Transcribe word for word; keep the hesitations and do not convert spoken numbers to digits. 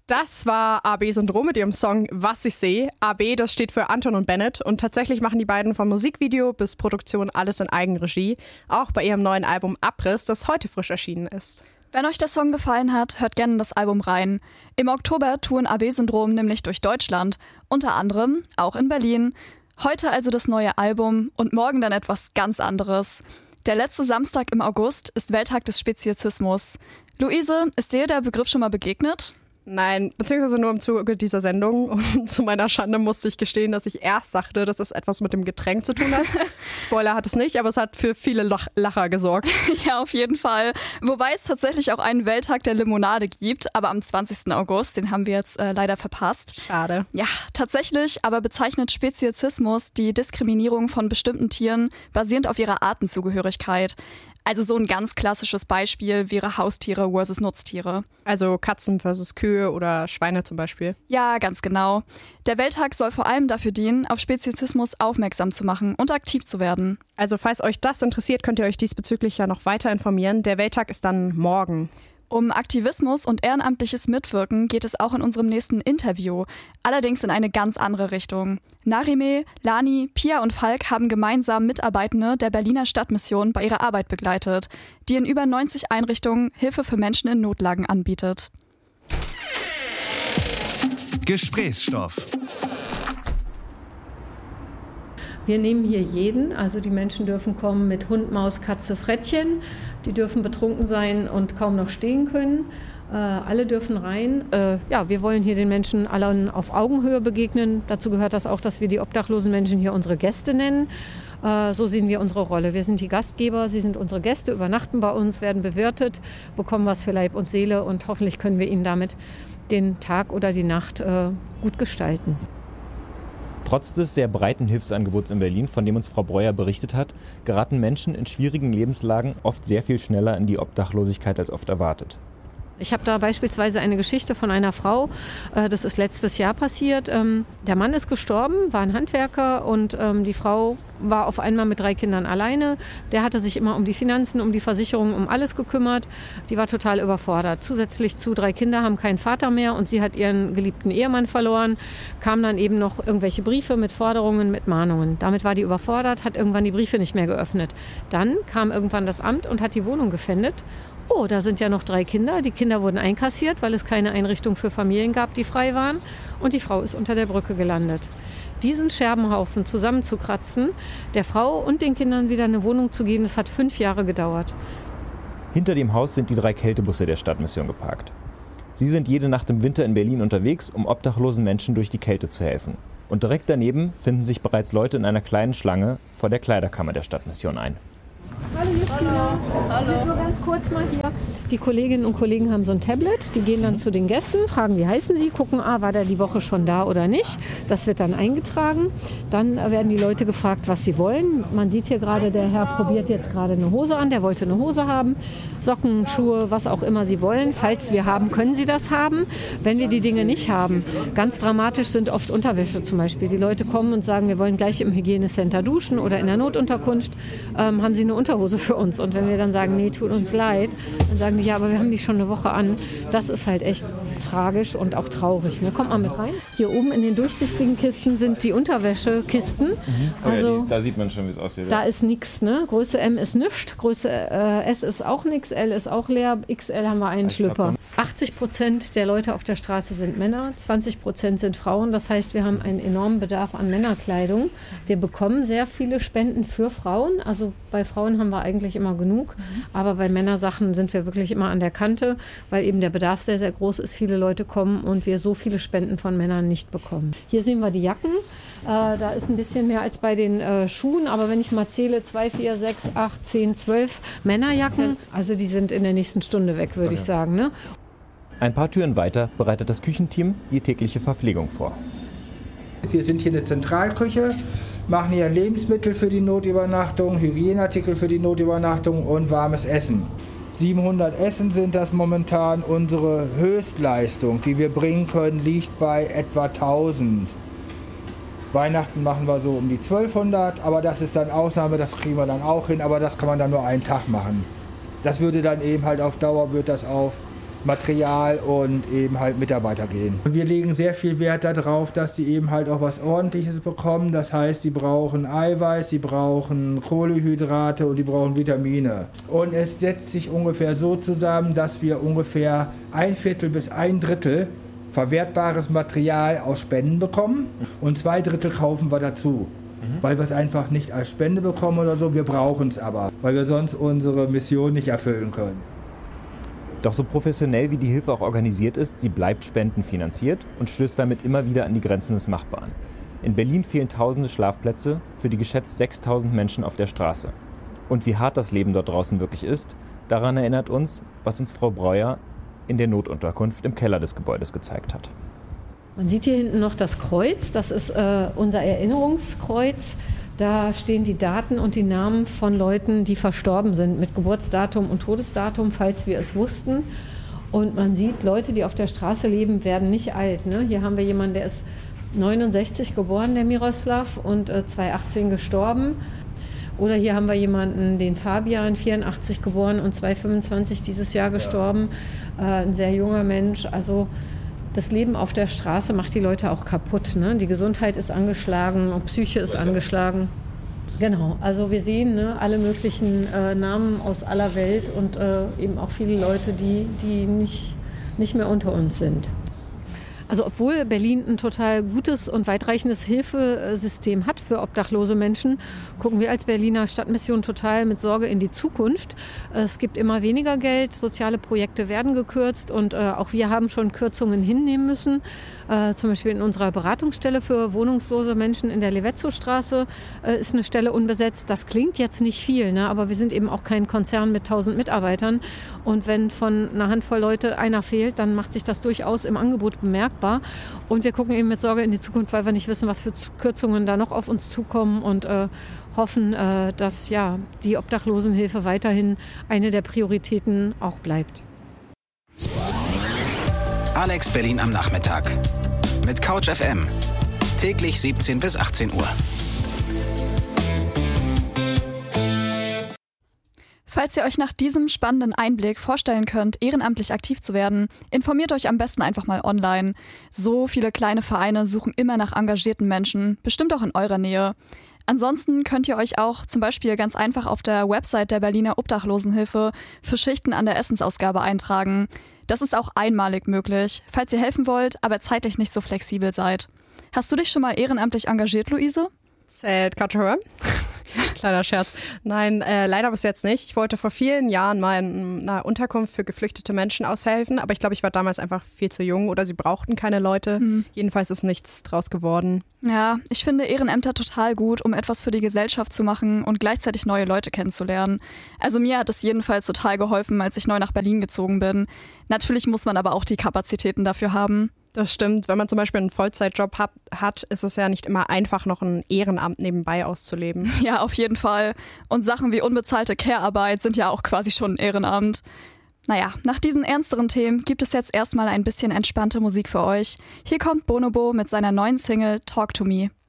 Das war A B-Syndrom mit ihrem Song Was ich sehe. A B, das steht für Anton und Bennett. Und tatsächlich machen die beiden von Musikvideo bis Produktion alles in Eigenregie. Auch bei ihrem neuen Album Abriss, das heute frisch erschienen ist. Wenn euch der Song gefallen hat, hört gerne in das Album rein. Im Oktober touren A B-Syndrom nämlich durch Deutschland. Unter anderem auch in Berlin. Heute also das neue Album und morgen dann etwas ganz anderes. Der letzte Samstag im August ist Welttag des Speziesismus. Luise, ist dir der Begriff schon mal begegnet? Nein, beziehungsweise nur im Zuge dieser Sendung. Und zu meiner Schande musste ich gestehen, dass ich erst dachte, dass das etwas mit dem Getränk zu tun hat. Spoiler hat es nicht, aber es hat für viele Lach- Lacher gesorgt. Ja, auf jeden Fall. Wobei es tatsächlich auch einen Welttag der Limonade gibt, aber am zwanzigsten August, den haben wir jetzt äh, leider verpasst. Schade. Ja, tatsächlich, aber bezeichnet Speziesismus die Diskriminierung von bestimmten Tieren basierend auf ihrer Artenzugehörigkeit. Also so ein ganz klassisches Beispiel wäre Haustiere versus Nutztiere. Also Katzen versus Kühe oder Schweine zum Beispiel. Ja, ganz genau. Der Welttag soll vor allem dafür dienen, auf Speziesismus aufmerksam zu machen und aktiv zu werden. Also falls euch das interessiert, könnt ihr euch diesbezüglich ja noch weiter informieren. Der Welttag ist dann morgen. Um Aktivismus und ehrenamtliches Mitwirken geht es auch in unserem nächsten Interview. Allerdings in eine ganz andere Richtung. Narime, Lani, Pia und Falk haben gemeinsam Mitarbeitende der Berliner Stadtmission bei ihrer Arbeit begleitet, die in über neunzig Einrichtungen Hilfe für Menschen in Notlagen anbietet. Gesprächsstoff. Wir nehmen hier jeden, also die Menschen dürfen kommen mit Hund, Maus, Katze, Frettchen. Die dürfen betrunken sein und kaum noch stehen können. Äh, alle dürfen rein. Äh, ja, wir wollen hier den Menschen allen auf Augenhöhe begegnen. Dazu gehört das auch, dass wir die obdachlosen Menschen hier unsere Gäste nennen. Äh, so sehen wir unsere Rolle. Wir sind die Gastgeber, sie sind unsere Gäste, übernachten bei uns, werden bewirtet, bekommen was für Leib und Seele und hoffentlich können wir ihnen damit den Tag oder die Nacht äh, gut gestalten. Trotz des sehr breiten Hilfsangebots in Berlin, von dem uns Frau Breuer berichtet hat, geraten Menschen in schwierigen Lebenslagen oft sehr viel schneller in die Obdachlosigkeit als oft erwartet. Ich habe da beispielsweise eine Geschichte von einer Frau, das ist letztes Jahr passiert. Der Mann ist gestorben, war ein Handwerker und die Frau war auf einmal mit drei Kindern alleine. Der hatte sich immer um die Finanzen, um die Versicherung, um alles gekümmert. Die war total überfordert. Zusätzlich zu drei Kinder haben keinen Vater mehr und sie hat ihren geliebten Ehemann verloren. Kamen dann eben noch irgendwelche Briefe mit Forderungen, mit Mahnungen. Damit war die überfordert, hat irgendwann die Briefe nicht mehr geöffnet. Dann kam irgendwann das Amt und hat die Wohnung gefändet. Oh, da sind ja noch drei Kinder. Die Kinder wurden einkassiert, weil es keine Einrichtung für Familien gab, die frei waren. Und die Frau ist unter der Brücke gelandet. Diesen Scherbenhaufen zusammenzukratzen, der Frau und den Kindern wieder eine Wohnung zu geben, das hat fünf Jahre gedauert. Hinter dem Haus sind die drei Kältebusse der Stadtmission geparkt. Sie sind jede Nacht im Winter in Berlin unterwegs, um obdachlosen Menschen durch die Kälte zu helfen. Und direkt daneben finden sich bereits Leute in einer kleinen Schlange vor der Kleiderkammer der Stadtmission ein. Hallo, Hallo. Hallo. Nur ganz kurz mal hier. Die Kolleginnen und Kollegen haben so ein Tablet, die gehen dann zu den Gästen, fragen, wie heißen sie, gucken, ah, war der die Woche schon da oder nicht. Das wird dann eingetragen. Dann werden die Leute gefragt, was sie wollen. Man sieht hier gerade, der Herr probiert jetzt gerade eine Hose an, der wollte eine Hose haben. Socken, Schuhe, was auch immer sie wollen. Falls wir haben, können sie das haben. Wenn wir die Dinge nicht haben, ganz dramatisch sind oft Unterwäsche zum Beispiel. Die Leute kommen und sagen, wir wollen gleich im Hygienecenter duschen oder in der Notunterkunft. Ähm, haben sie eine Unterhose für uns? Und wenn wir dann sagen, nee, tut uns leid, dann sagen die, ja, aber wir haben die schon eine Woche an. Das ist halt echt tragisch und auch traurig. Ne? Kommt mal mit rein. Hier oben in den durchsichtigen Kisten sind die Unterwäschekisten. Mhm. Oh ja, also, die, da sieht man schon, wie es aussieht. Da ist nichts. Ne? Größe M ist nichts, Größe äh, S ist auch nichts, L ist auch leer, X L haben wir einen ich Schlüpper. achtzig Prozent der Leute auf der Straße sind Männer, zwanzig Prozent sind Frauen. Das heißt, wir haben einen enormen Bedarf an Männerkleidung. Wir bekommen sehr viele Spenden für Frauen. Also bei Frauen haben wir eigentlich immer genug. Mhm. Aber bei Männersachen sind wir wirklich immer an der Kante, weil eben der Bedarf sehr, sehr groß ist. Viele Leute kommen und wir so viele Spenden von Männern nicht bekommen. Hier sehen wir die Jacken. Äh, da ist ein bisschen mehr als bei den äh, Schuhen. Aber wenn ich mal zähle, zwei, vier, sechs, acht, zehn, zwölf Männerjacken. Also die sind in der nächsten Stunde weg, würde okay. ich sagen. Ne? Ein paar Türen weiter bereitet das Küchenteam die tägliche Verpflegung vor. Wir sind hier eine Zentralküche, machen hier Lebensmittel für die Notübernachtung, Hygieneartikel für die Notübernachtung und warmes Essen. siebenhundert Essen sind das momentan. Unsere Höchstleistung, die wir bringen können, liegt bei etwa tausend. Weihnachten machen wir so um die zwölfhundert, aber das ist dann Ausnahme, das kriegen wir dann auch hin, aber das kann man dann nur einen Tag machen. Das würde dann eben halt auf Dauer, wird das auf Material und eben halt Mitarbeiter gehen. Und wir legen sehr viel Wert darauf, dass die eben halt auch was Ordentliches bekommen. Das heißt, die brauchen Eiweiß, die brauchen Kohlenhydrate und die brauchen Vitamine. Und es setzt sich ungefähr so zusammen, dass wir ungefähr ein Viertel bis ein Drittel verwertbares Material aus Spenden bekommen und zwei Drittel kaufen wir dazu. Mhm. Weil wir es einfach nicht als Spende bekommen oder so, wir brauchen es aber, weil wir sonst unsere Mission nicht erfüllen können. Doch so professionell wie die Hilfe auch organisiert ist, sie bleibt spendenfinanziert und stößt damit immer wieder an die Grenzen des Machbaren. In Berlin fehlen tausende Schlafplätze für die geschätzt sechstausend Menschen auf der Straße. Und wie hart das Leben dort draußen wirklich ist, daran erinnert uns, was uns Frau Breuer in der Notunterkunft im Keller des Gebäudes gezeigt hat. Man sieht hier hinten noch das Kreuz, das ist äh, unser Erinnerungskreuz. Da stehen die Daten und die Namen von Leuten, die verstorben sind, mit Geburtsdatum und Todesdatum, falls wir es wussten. Und man sieht, Leute, die auf der Straße leben, werden nicht alt. Ne? Hier haben wir jemanden, der ist neunundsechzig geboren, der Miroslav, und äh, zweitausendachtzehn gestorben. Oder hier haben wir jemanden, den Fabian, vierundachtzig geboren und zweitausendfünfundzwanzig dieses Jahr gestorben. Äh, ein sehr junger Mensch. Also das Leben auf der Straße macht die Leute auch kaputt. Ne? Die Gesundheit ist angeschlagen, und Psyche ist angeschlagen. Genau, also wir sehen ne, alle möglichen äh, Namen aus aller Welt und äh, eben auch viele Leute, die, die nicht, nicht mehr unter uns sind. Also obwohl Berlin ein total gutes und weitreichendes Hilfesystem hat für obdachlose Menschen, gucken wir als Berliner Stadtmission total mit Sorge in die Zukunft. Es gibt immer weniger Geld, soziale Projekte werden gekürzt und äh, auch wir haben schon Kürzungen hinnehmen müssen. Äh, zum Beispiel in unserer Beratungsstelle für wohnungslose Menschen in der Levetzow-Straße äh, ist eine Stelle unbesetzt. Das klingt jetzt nicht viel, ne? Aber wir sind eben auch kein Konzern mit tausend Mitarbeitern. Und wenn von einer Handvoll Leute einer fehlt, dann macht sich das durchaus im Angebot bemerkbar. Und wir gucken eben mit Sorge in die Zukunft, weil wir nicht wissen, was für Kürzungen da noch auf uns zukommen und äh, hoffen, äh, dass ja, die Obdachlosenhilfe weiterhin eine der Prioritäten auch bleibt. Alex Berlin am Nachmittag mit Couch F M. Täglich siebzehn bis achtzehn Uhr. Falls ihr euch nach diesem spannenden Einblick vorstellen könnt, ehrenamtlich aktiv zu werden, informiert euch am besten einfach mal online. So viele kleine Vereine suchen immer nach engagierten Menschen, bestimmt auch in eurer Nähe. Ansonsten könnt ihr euch auch zum Beispiel ganz einfach auf der Website der Berliner Obdachlosenhilfe für Schichten an der Essensausgabe eintragen. Das ist auch einmalig möglich, falls ihr helfen wollt, aber zeitlich nicht so flexibel seid. Hast du dich schon mal ehrenamtlich engagiert, Luise? Zählt Couch. Kleiner Scherz. Nein, äh, leider bis jetzt nicht. Ich wollte vor vielen Jahren mal in einer Unterkunft für geflüchtete Menschen aushelfen, aber ich glaube, ich war damals einfach viel zu jung oder sie brauchten keine Leute. Hm. Jedenfalls ist nichts draus geworden. Ja, ich finde Ehrenämter total gut, um etwas für die Gesellschaft zu machen und gleichzeitig neue Leute kennenzulernen. Also mir hat es jedenfalls total geholfen, als ich neu nach Berlin gezogen bin. Natürlich muss man aber auch die Kapazitäten dafür haben. Das stimmt. Wenn man zum Beispiel einen Vollzeitjob hat, hat, ist es ja nicht immer einfach, noch ein Ehrenamt nebenbei auszuleben. Ja, auf jeden Fall. Und Sachen wie unbezahlte Care-Arbeit sind ja auch quasi schon ein Ehrenamt. Naja, nach diesen ernsteren Themen gibt es jetzt erstmal ein bisschen entspannte Musik für euch. Hier kommt Bonobo mit seiner neuen Single Talk to Me.